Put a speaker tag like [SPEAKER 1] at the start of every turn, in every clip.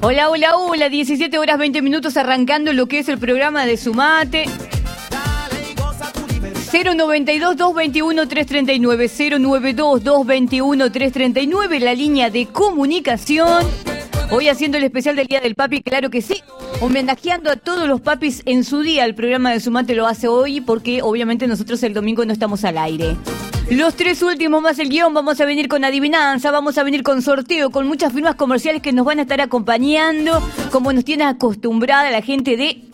[SPEAKER 1] Hola, hola, hola, 17 horas 20 minutos arrancando lo que es el programa de Sumate. 092-221-339, 092-221-339, la línea de comunicación. Hoy haciendo el especial del Día del Papi, claro que sí, homenajeando a todos los papis en su día. El programa de Sumate lo hace hoy porque obviamente nosotros el domingo no estamos al aire. Los tres últimos más el guión, vamos a venir con adivinanza, vamos a venir con sorteo, con muchas firmas comerciales que nos van a estar acompañando, como nos tiene acostumbrada la gente de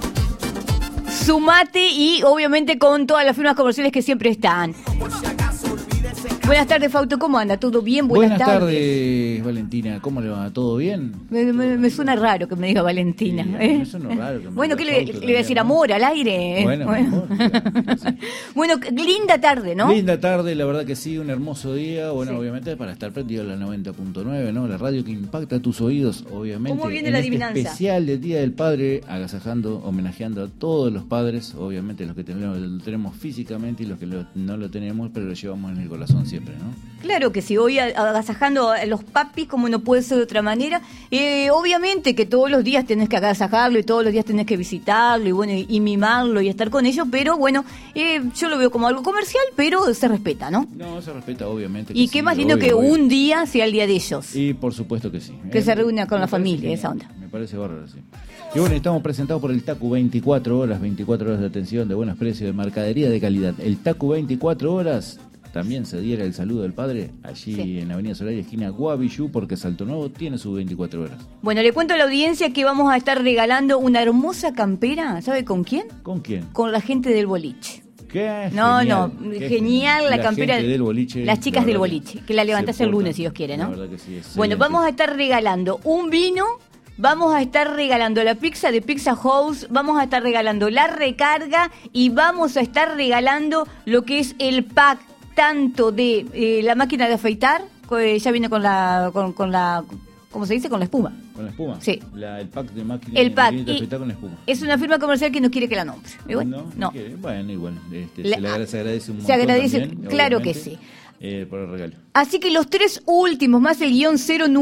[SPEAKER 1] Sumate y obviamente con todas las firmas comerciales que siempre están. Buenas tardes, Fausto, ¿cómo anda? ¿Todo bien?
[SPEAKER 2] Buenas tardes, Valentina, ¿cómo le va? ¿Todo bien?
[SPEAKER 1] Me suena raro que me diga Valentina.
[SPEAKER 2] Sí, me suena raro que me
[SPEAKER 1] bueno,
[SPEAKER 2] diga
[SPEAKER 1] ¿qué
[SPEAKER 2] Fausto
[SPEAKER 1] le voy a decir? Amor, al aire.
[SPEAKER 2] Bueno. Sí.
[SPEAKER 1] Bueno, linda tarde, ¿no?
[SPEAKER 2] Linda tarde, la verdad que sí, un hermoso día. Bueno, sí. Obviamente para estar prendido a la 90.9, ¿no? La radio que impacta tus oídos, obviamente.
[SPEAKER 1] ¿Cómo viene
[SPEAKER 2] en
[SPEAKER 1] la
[SPEAKER 2] este
[SPEAKER 1] adivinanza?
[SPEAKER 2] Especial del Día del Padre, agasajando, homenajeando a todos los padres, obviamente los que lo tenemos físicamente y los que no lo tenemos, pero lo llevamos en el corazón siempre, ¿no?
[SPEAKER 1] Claro que sí, hoy agasajando a los papis como no puede ser de otra manera. Obviamente que todos los días tenés que agasajarlo y todos los días tenés que visitarlo y bueno y mimarlo y estar con ellos, pero bueno, yo lo veo como algo comercial, pero se respeta, ¿no?
[SPEAKER 2] No, se respeta, obviamente.
[SPEAKER 1] Y qué sí, más lindo que un día sea el día de ellos.
[SPEAKER 2] Y por supuesto que sí.
[SPEAKER 1] Que se reúna con la familia, esa onda.
[SPEAKER 2] Me parece bárbaro, sí. Y bueno, estamos presentados por el TACU 24 horas de atención, de buenos precios, de mercadería de calidad. El TACU 24 horas... También se diera el saludo del padre allí sí. En la Avenida Solar, esquina Guavillú, porque Salto Nuevo tiene sus 24 horas. Bueno,
[SPEAKER 1] le cuento a la audiencia que vamos a estar regalando una hermosa campera. ¿Sabe con quién?
[SPEAKER 2] ¿Con quién?
[SPEAKER 1] Con la gente del boliche.
[SPEAKER 2] ¿Qué?
[SPEAKER 1] No,
[SPEAKER 2] genial.
[SPEAKER 1] Genial la campera.
[SPEAKER 2] Gente del boliche,
[SPEAKER 1] las chicas del boliche, que la levantás el lunes si Dios quiere, ¿no?
[SPEAKER 2] La verdad que sí,
[SPEAKER 1] bueno, vamos a estar regalando un vino. Vamos a estar regalando la pizza de Pizza House, vamos a estar regalando la recarga y vamos a estar regalando lo que es el pack tanto de la máquina de afeitar, ya viene con la ¿cómo se dice? Con la espuma.
[SPEAKER 2] ¿Con la espuma?
[SPEAKER 1] Sí.
[SPEAKER 2] El pack de máquina
[SPEAKER 1] de
[SPEAKER 2] afeitar con la espuma.
[SPEAKER 1] Es una firma comercial que no quiere que la nombre.
[SPEAKER 2] No. Bueno, igual. Se agradece un montón.
[SPEAKER 1] Se agradece,
[SPEAKER 2] también,
[SPEAKER 1] claro que sí.
[SPEAKER 2] Por el regalo.
[SPEAKER 1] Así que los tres últimos más el guión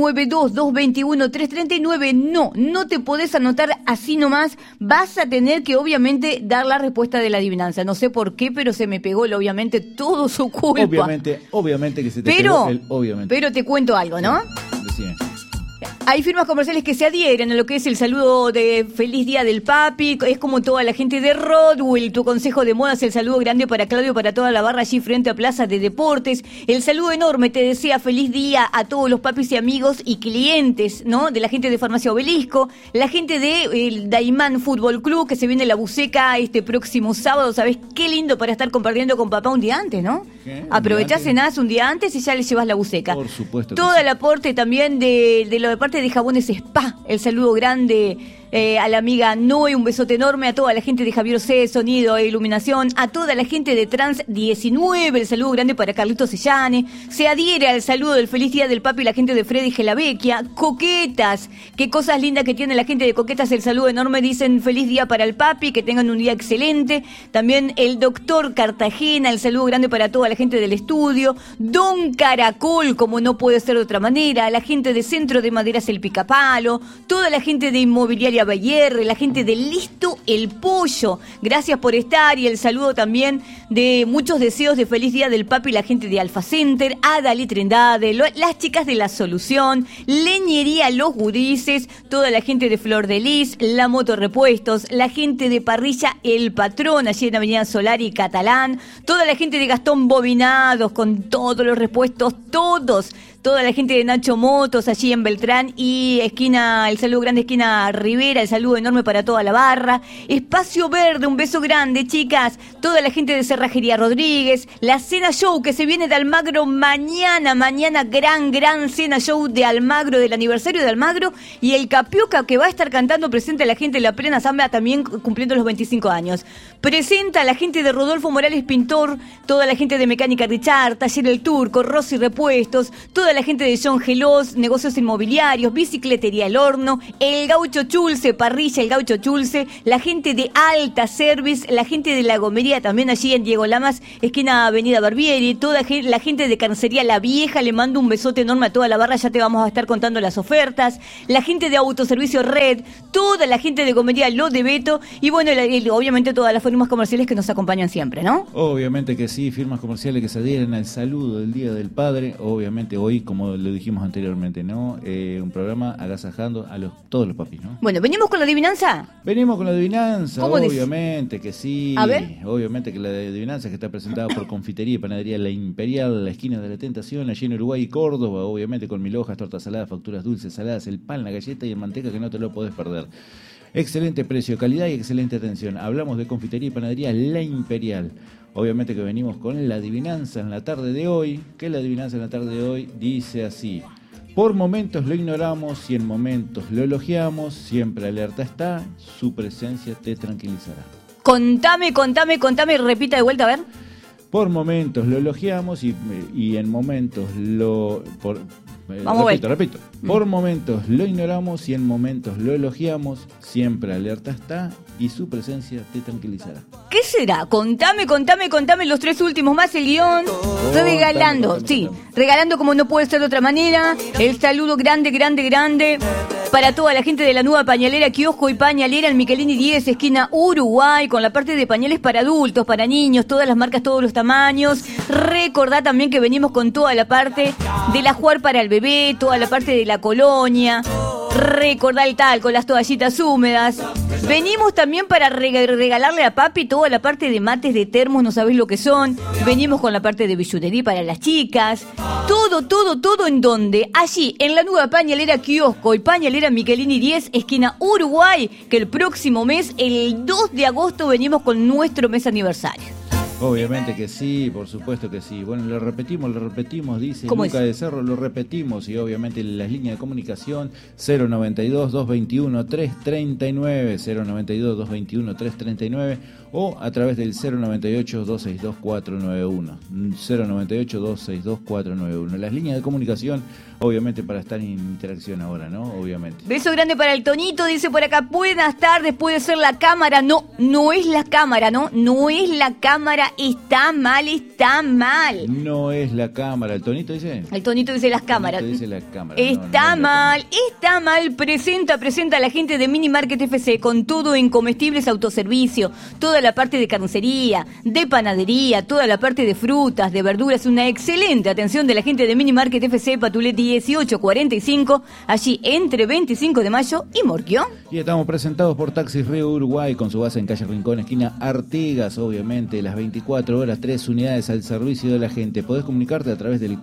[SPEAKER 1] 092-221-339, no te podés anotar así nomás, vas a tener que obviamente dar la respuesta de la adivinanza. No sé por qué, pero se me pegó obviamente todo su culpa.
[SPEAKER 2] Obviamente que se te pegó obviamente.
[SPEAKER 1] Pero te cuento algo, ¿no?
[SPEAKER 2] Decime.
[SPEAKER 1] Hay firmas comerciales que se adhieren a lo que es el saludo de Feliz Día del Papi, es como toda la gente de Rodwell, tu consejo de modas, el saludo grande para Claudio, para toda la barra allí frente a Plaza de Deportes, el saludo enorme te desea feliz día a todos los papis y amigos y clientes, ¿no? De la gente de Farmacia Obelisco, la gente de el Daimán Fútbol Club, que se viene la buceca este próximo sábado, ¿sabés qué lindo para estar compartiendo con papá un día antes, ¿no? Aprovechás, cenás un día antes y ya le llevas la buceca.
[SPEAKER 2] Por supuesto.
[SPEAKER 1] Todo el aporte también de lo de parte de Jabones Spa, el saludo grande a la amiga Noé, un besote enorme a toda la gente de Javier C, sonido e iluminación, a toda la gente de Trans 19, el saludo grande para Carlitos Sellane, se adhiere al saludo del Feliz Día del Papi la gente de Freddy Gelavecchia, Coquetas, qué cosas lindas que tiene la gente de Coquetas, el saludo enorme, dicen feliz día para el papi, que tengan un día excelente, también el doctor Cartagena, el saludo grande para toda la gente del estudio, Don Caracol, como no puede ser de otra manera, la gente de Centro de Maderas El Picapalo, toda la gente de Inmobiliaria Bayer, la gente de Listo el Pollo, gracias por estar y el saludo también de muchos deseos de feliz día del papi, la gente de Alfa Center, Adalí Trindade, las chicas de La Solución, Leñería Los Gurises, toda la gente de Flor de Lis, La Moto Repuestos, la gente de Parrilla El Patrón, allí en Avenida Solar y Catalán, toda la gente de Gastón Bobinados, con todos los repuestos, toda la gente de Nacho Motos allí en Beltrán y el saludo grande esquina Rivera, el saludo enorme para toda la barra, Espacio Verde, un beso grande chicas, toda la gente de Cerrajería Rodríguez, la cena show que se viene de Almagro mañana gran cena show de Almagro, del aniversario de Almagro, y el Capioca que va a estar cantando presente a la gente de la plena asamblea también cumpliendo los 25 años. Presenta a la gente de Rodolfo Morales Pintor, toda la gente de Mecánica Richard, Taller El Turco, Rossi Repuestos, toda toda la gente de John Gelos, negocios inmobiliarios, bicicletería El Horno, el Gaucho Chulce, parrilla El Gaucho Chulce, la gente de Alta Service, la gente de La Gomería también allí en Diego Lamas, esquina Avenida Barbieri, toda la gente de Carnicería La Vieja, le mando un besote enorme a toda la barra, ya te vamos a estar contando las ofertas, la gente de Autoservicio Red, toda la gente de Gomería Lo de Beto y bueno, obviamente todas las firmas comerciales que nos acompañan siempre, ¿no?
[SPEAKER 2] Obviamente que sí, firmas comerciales que se adhieren al saludo del Día del Padre, obviamente hoy, como lo dijimos anteriormente, ¿no? Un programa agasajando a todos los papis, ¿no?
[SPEAKER 1] Bueno, ¿venimos con la adivinanza?
[SPEAKER 2] Venimos con la adivinanza,
[SPEAKER 1] ¿Cómo
[SPEAKER 2] obviamente que sí.
[SPEAKER 1] A ver.
[SPEAKER 2] Obviamente que la adivinanza que está presentada por Confitería y Panadería La Imperial, la esquina de la Tentación, allí en Uruguay y Córdoba, obviamente con mil hojas, tortas saladas, facturas dulces, saladas, el pan, la galleta y el manteca que no te lo podés perder. Excelente precio, calidad y excelente atención. Hablamos de Confitería y Panadería La Imperial. Obviamente que venimos con la adivinanza en la tarde de hoy, que la adivinanza en la tarde de hoy dice así: por momentos lo ignoramos y en momentos lo elogiamos, siempre alerta está, su presencia te tranquilizará.
[SPEAKER 1] Contame, repita de vuelta, a ver.
[SPEAKER 2] Por momentos lo elogiamos y en momentos lo... Repito. Por momentos lo ignoramos y en momentos lo elogiamos, siempre alerta está y su presencia te tranquilizará.
[SPEAKER 1] ¿Qué será? Contame los tres últimos más el guión. Regalando, regalando como no puede ser de otra manera. El saludo grande para toda la gente de la nueva pañalera, kiosco y pañalera en Michelini 10, esquina Uruguay, con la parte de pañales para adultos, para niños, todas las marcas, todos los tamaños. Recordá también que venimos con toda la parte del ajuar para el bebé, toda la parte de la colonia. Recordá el talco, las toallitas húmedas. Venimos también para regalarle a papi toda la parte de mates de termos, no sabés lo que son. Venimos con la parte de billutería para las chicas. Todo en donde, allí en la nueva pañalera kiosco y pañalera Michelini 10, esquina Uruguay, que el próximo mes, el 2 de agosto, venimos con nuestro mes aniversario.
[SPEAKER 2] Obviamente que sí, por supuesto que sí. Bueno, lo repetimos, dice Luca de Cerro, lo repetimos y obviamente las líneas de comunicación 092-221-339, 092-221-339 o a través del 098-262-491, 098-262-491. Las líneas de comunicación, obviamente, para estar en interacción ahora, ¿no? Obviamente.
[SPEAKER 1] Beso grande para el Tonito, dice por acá, buenas tardes, puede ser la cámara. No es la cámara, no es la cámara, está mal.
[SPEAKER 2] No es la cámara, ¿el Tonito dice?
[SPEAKER 1] El Tonito dice las cámaras.
[SPEAKER 2] Dice la cámara.
[SPEAKER 1] Está mal. Presenta a la gente de Mini Market FC con todo en comestibles, autoservicio, toda la parte de carnicería, de panadería, toda la parte de frutas, de verduras, una excelente atención de la gente de Mini Market FC, Patulet 1845, allí entre 25 de mayo y Morquio.
[SPEAKER 2] Y estamos presentados por Taxis Río Uruguay, con su base en calle Rincón, esquina Artigas, obviamente, las 24 horas, 3 unidades al servicio de la gente. Podés comunicarte a través del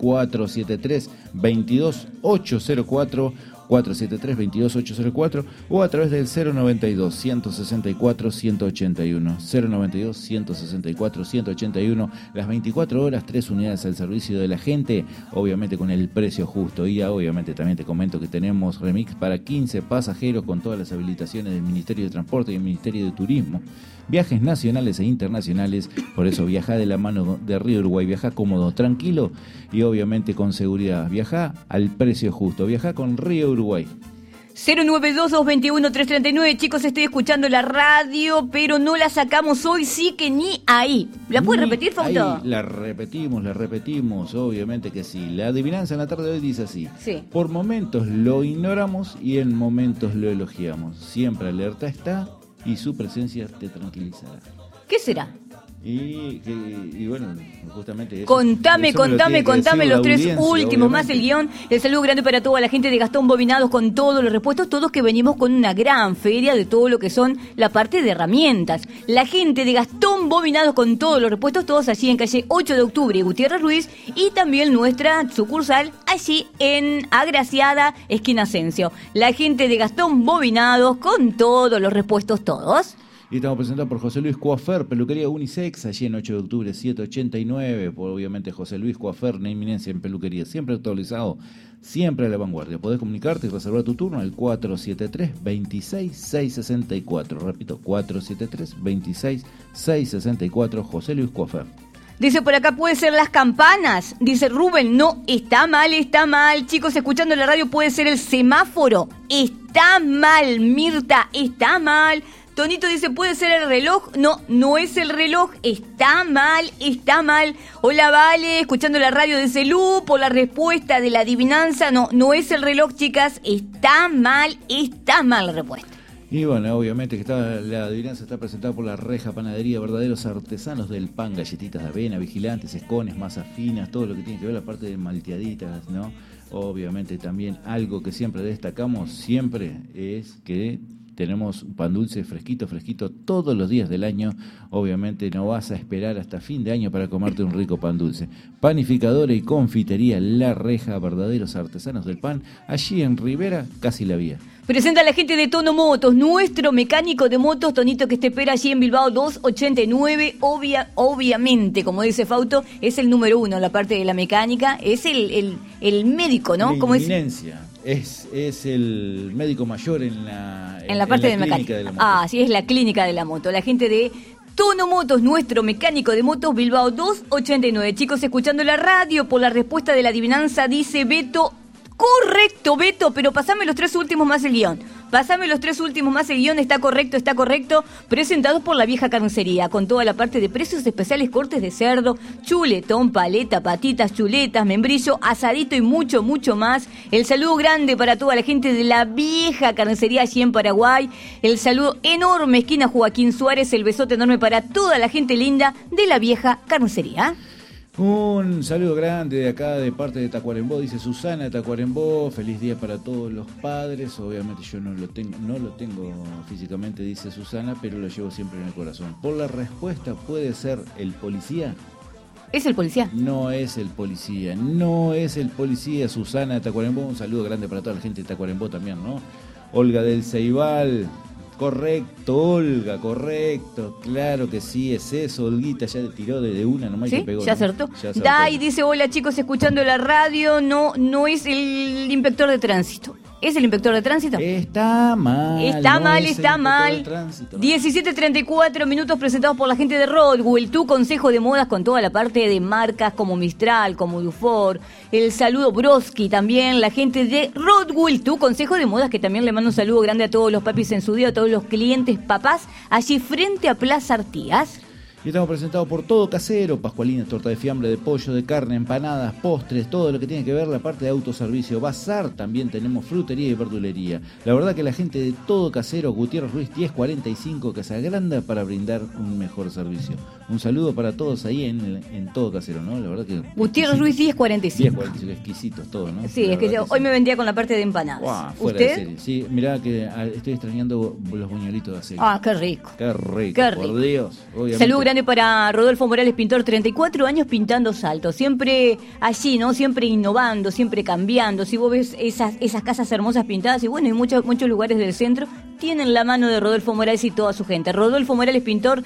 [SPEAKER 2] 473-22804, 473-22804 o a través del 092-164-181, 092-164-181, las 24 horas, 3 unidades al servicio de la gente, obviamente con el precio justo. Y obviamente también te comento que tenemos remix para 15 pasajeros con todas las habilitaciones del Ministerio de Transporte y el Ministerio de Turismo. Viajes nacionales e internacionales, por eso viaja de la mano de Río Uruguay, viaja cómodo, tranquilo y obviamente con seguridad. Viaja al precio justo, viaja con Río Uruguay.
[SPEAKER 1] 092-221-339, chicos, estoy escuchando la radio, pero no la sacamos hoy, sí que ni ahí. ¿La puedes repetir, Fausto?
[SPEAKER 2] Ahí la repetimos, obviamente que sí. La adivinanza en la tarde de hoy dice así.
[SPEAKER 1] Sí.
[SPEAKER 2] Por momentos lo ignoramos y en momentos lo elogiamos. Siempre alerta está y su presencia te tranquilizará.
[SPEAKER 1] ¿Qué será?
[SPEAKER 2] Y bueno, justamente eso.
[SPEAKER 1] Contame los tres últimos, más el guión. El saludo grande para toda la gente de Gastón Bobinados con todos los repuestos, todos que venimos con una gran feria de todo lo que son la parte de herramientas. La gente de Gastón Bobinados con todos los repuestos, todos allí en calle 8 de octubre, Gutiérrez Ruiz, y también nuestra sucursal allí en Agraciada, esquina Asensio. La gente de Gastón Bobinados con todos los repuestos, todos.
[SPEAKER 2] Y estamos presentados por José Luis Coafer, peluquería unisex, allí en 8 de octubre, 789. Por obviamente José Luis Coafer, una eminencia en peluquería, siempre actualizado, siempre a la vanguardia. Podés comunicarte y reservar tu turno al 473-26664. Repito, 473-26664, José Luis Coafer.
[SPEAKER 1] Dice por acá, puede ser las campanas. Dice Rubén, no, está mal. Chicos, escuchando la radio, puede ser el semáforo. Está mal, Mirta, está mal. Tonito dice, ¿puede ser el reloj? No, no es el reloj, está mal. Hola, Vale, escuchando la radio de Celú, por la respuesta de la adivinanza. No, no es el reloj, chicas, está mal la respuesta.
[SPEAKER 2] Y bueno, obviamente que la adivinanza está presentada por la Reja Panadería, verdaderos artesanos del pan, galletitas de avena, vigilantes, escones, masas finas, todo lo que tiene que ver la parte de malteaditas, ¿no? Obviamente también algo que siempre destacamos, siempre es que tenemos un pan dulce fresquito todos los días del año. Obviamente no vas a esperar hasta fin de año para comerte un rico pan dulce. Panificadora y confitería La Reja, verdaderos artesanos del pan, allí en Rivera, casi la vía.
[SPEAKER 1] Presenta a la gente de Tono Motos, nuestro mecánico de motos, Tonito, que te espera allí en Bilbao 289. Obviamente, como dice Fausto, es el número uno en la parte de la mecánica, es el médico, ¿no?
[SPEAKER 2] La eminencia. Es el médico mayor en la
[SPEAKER 1] parte de mecánica. De la moto. Ah, sí, es la clínica de la moto. La gente de Tono Motos, nuestro mecánico de motos, Bilbao 289. Chicos, escuchando la radio, por la respuesta de la adivinanza, dice Beto. Correcto, Beto, pero pasame los 3 últimos más el guión. Está correcto. Presentados por La Vieja Carnicería, con toda la parte de precios especiales, cortes de cerdo, chuletón, paleta, patitas, chuletas, membrillo, asadito y mucho más. El saludo grande para toda la gente de La Vieja Carnicería allí en Paraguay. El saludo enorme, esquina Joaquín Suárez. El besote enorme para toda la gente linda de La Vieja Carnicería.
[SPEAKER 2] Un saludo grande de acá de parte de Tacuarembó, dice Susana de Tacuarembó, feliz día para todos los padres. Obviamente yo no lo tengo físicamente, dice Susana, pero lo llevo siempre en el corazón. Por la respuesta, ¿puede ser el policía?
[SPEAKER 1] ¿Es el policía?
[SPEAKER 2] No es el policía, Susana de Tacuarembó. Un saludo grande para toda la gente de Tacuarembó también, ¿no? Olga del Ceibal. Correcto, Olga, correcto. Claro que sí, es eso. Olguita ya le tiró de una, nomás.
[SPEAKER 1] ¿Sí?
[SPEAKER 2] Que pegó.
[SPEAKER 1] Ya acertó. Dai dice, hola chicos, escuchando la radio. No es el inspector de tránsito. ¿Es el inspector de tránsito?
[SPEAKER 2] Está mal.
[SPEAKER 1] Está mal. 17:34 minutos, presentados por la gente de Rodwell, tu consejo de modas con toda la parte de marcas como Mistral, como Dufour. El saludo Broski también, la gente de Rodwell, tu consejo de modas, que también le mando un saludo grande a todos los papis en su día, a todos los clientes papás, allí frente a Plaza Artigas.
[SPEAKER 2] Y estamos presentados por Todo Casero, pascualines, torta de fiambre, de pollo, de carne, empanadas, postres, todo lo que tiene que ver la parte de autoservicio. Bazar, también tenemos frutería y verdulería. La verdad que la gente de Todo Casero, Gutiérrez Ruiz 1045, que se agranda para brindar un mejor servicio. Un saludo para todos ahí en Todo Casero, ¿no? La verdad que...
[SPEAKER 1] Gutiérrez Ruiz 1045.
[SPEAKER 2] 1045, exquisitos todo, ¿no?
[SPEAKER 1] Sí, es que hoy me vendía con la parte de empanadas.
[SPEAKER 2] Wow, fuera
[SPEAKER 1] ¿Usted?
[SPEAKER 2] de serie. Sí, mirá que estoy extrañando los buñuelitos de aceite.
[SPEAKER 1] Ah, qué rico.
[SPEAKER 2] Qué rico, por Dios. Obviamente.
[SPEAKER 1] Salud grande para Rodolfo Morales, pintor, 34 años pintando Salto. Siempre allí, ¿no? Siempre innovando, siempre cambiando. Si vos ves esas casas hermosas pintadas, y bueno, y muchos lugares del centro tienen la mano de Rodolfo Morales y toda su gente. Rodolfo Morales, pintor,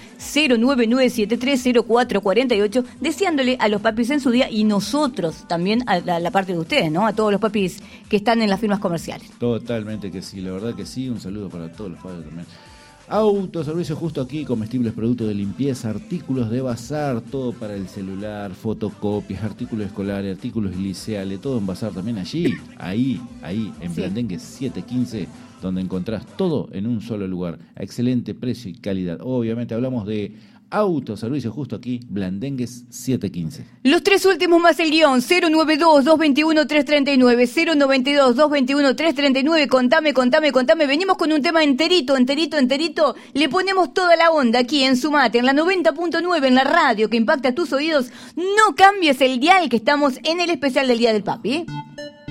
[SPEAKER 1] 099730448, deseándole a los papis en su día y nosotros también a la parte de ustedes, ¿no? A todos los papis que están en las firmas comerciales.
[SPEAKER 2] Totalmente que sí, la verdad que sí. Un saludo para todos los padres también. Autoservicio justo aquí, comestibles, productos de limpieza, artículos de bazar, todo para el celular, fotocopias, artículos escolares, artículos liceales, todo en bazar también allí, ahí, en Blandengue 715, donde encontrás todo en un solo lugar, a excelente precio y calidad. Obviamente hablamos de autoservicio justo aquí, Blandengues 715.
[SPEAKER 1] Los 3 últimos más el guión, 092-221-339, 092-221-339, contame, venimos con un tema enterito, le ponemos toda la onda aquí en Sumate, en la 90.9, en la radio que impacta tus oídos. No cambies el dial, que estamos en el especial del Día del Papi, ¿eh?